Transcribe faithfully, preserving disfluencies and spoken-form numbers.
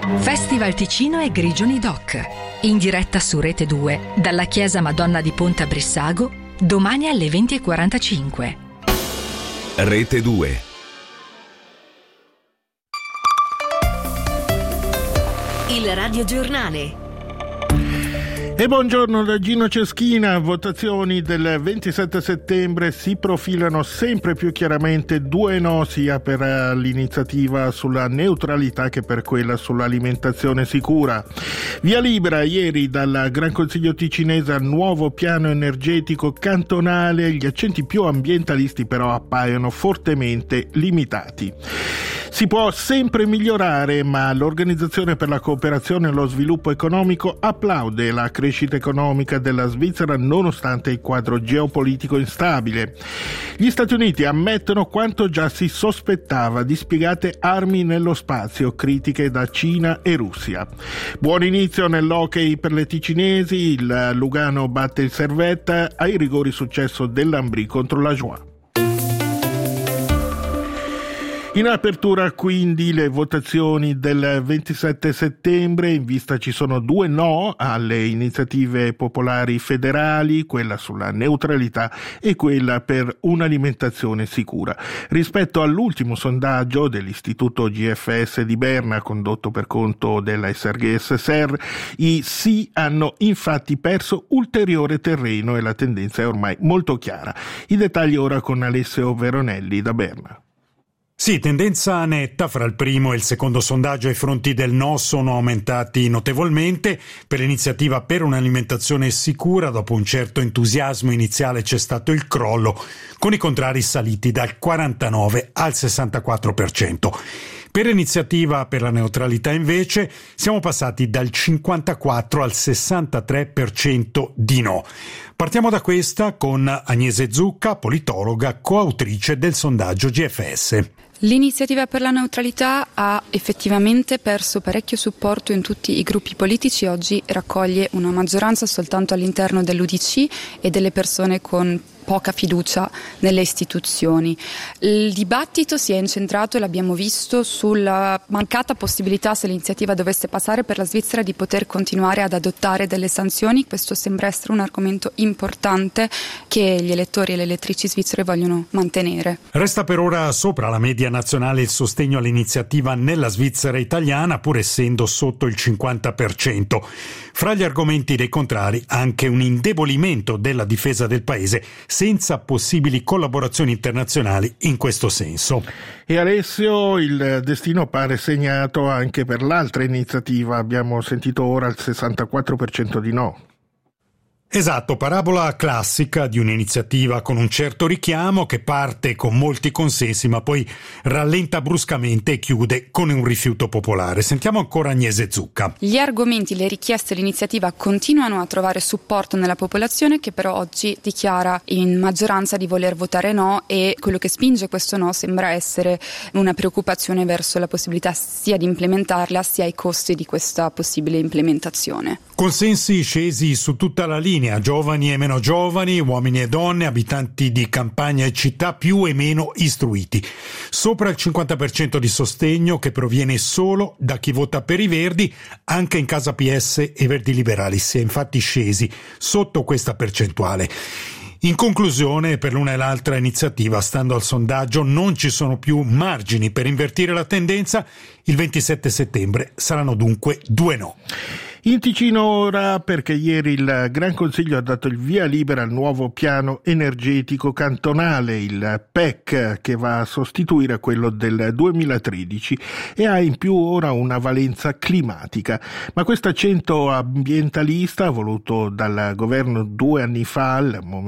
Festival Ticino e Grigioni Doc. In diretta su Rete due, dalla Chiesa Madonna di Ponte a Brissago, domani alle venti e quarantacinque. Rete due. Il radiogiornale. E buongiorno da Gino Ceschina. Votazioni del ventisette settembre, si profilano sempre più chiaramente due no, sia per l'iniziativa sulla neutralità che per quella sull'alimentazione sicura. Via libera ieri dal Gran Consiglio ticinese al nuovo piano energetico cantonale. Gli accenti più ambientalisti però appaiono fortemente limitati. Si può sempre migliorare, ma l'Organizzazione per la Cooperazione e lo Sviluppo Economico applaude la crescita economica della Svizzera nonostante il quadro geopolitico instabile. Gli Stati Uniti ammettono quanto già si sospettava: dispiegate armi nello spazio, critiche da Cina e Russia. Buon inizio nell'hockey per le ticinesi, il Lugano batte il Servette, ai rigori successo dell'Ambrì contro la Joie. In apertura quindi le votazioni del ventisette settembre, in vista ci sono due no alle iniziative popolari federali, quella sulla neutralità e quella per un'alimentazione sicura. Rispetto all'ultimo sondaggio dell'Istituto G F S di Berna, condotto per conto della S R G S S R, i sì hanno infatti perso ulteriore terreno e la tendenza è ormai molto chiara. I dettagli ora con Alessio Veronelli da Berna. Sì, tendenza netta fra il primo e il secondo sondaggio. Ai fronti del no sono aumentati notevolmente. Per l'iniziativa per un'alimentazione sicura, dopo un certo entusiasmo iniziale, c'è stato il crollo, con i contrari saliti dal quarantanove al sessantaquattro per cento. Per l'iniziativa per la neutralità invece siamo passati dal cinquantaquattro al sessantatré per cento di no. Partiamo da questa con Agnese Zucca, politologa, coautrice del sondaggio G F S. L'iniziativa per la neutralità ha effettivamente perso parecchio supporto in tutti i gruppi politici. Oggi raccoglie una maggioranza soltanto all'interno dell'U D C e delle persone con poca fiducia nelle istituzioni. Il dibattito si è incentrato, e l'abbiamo visto, sulla mancata possibilità, se l'iniziativa dovesse passare, per la Svizzera di poter continuare ad adottare delle sanzioni. Questo sembra essere un argomento importante che gli elettori e le elettrici svizzere vogliono mantenere. Resta per ora sopra la media nazionale il sostegno all'iniziativa nella Svizzera italiana, pur essendo sotto il cinquanta per cento. Fra gli argomenti dei contrari anche un indebolimento della difesa del paese, senza possibili collaborazioni internazionali in questo senso. E Alessio, il destino pare segnato anche per l'altra iniziativa. Abbiamo sentito ora il sessantaquattro per cento di no. Esatto, parabola classica di un'iniziativa con un certo richiamo che parte con molti consensi ma poi rallenta bruscamente e chiude con un rifiuto popolare. Sentiamo ancora Agnese Zucca. Gli argomenti, le richieste dell'iniziativa continuano a trovare supporto nella popolazione, che però oggi dichiara in maggioranza di voler votare no, e quello che spinge questo no sembra essere una preoccupazione verso la possibilità sia di implementarla sia i costi di questa possibile implementazione. Consensi scesi su tutta la linea, giovani e meno giovani, uomini e donne, abitanti di campagna e città, più e meno istruiti. Sopra il cinquanta per cento di sostegno, che proviene solo da chi vota per i Verdi. Anche in casa P S e Verdi Liberali si è infatti scesi sotto questa percentuale. In conclusione, per l'una e l'altra iniziativa, stando al sondaggio, non ci sono più margini per invertire la tendenza. Il ventisette settembre saranno dunque due no. In Ticino ora, perché ieri il Gran Consiglio ha dato il via libera al nuovo piano energetico cantonale, il P E C, che va a sostituire quello del duemilatredici e ha in più ora una valenza climatica. Ma questo accento ambientalista, voluto dal governo due anni fa, al momento